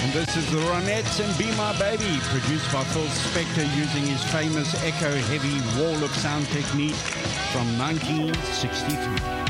And this is the Ronettes and Be My Baby, produced by Phil Spector using his famous echo-heavy wall of sound technique from 1963.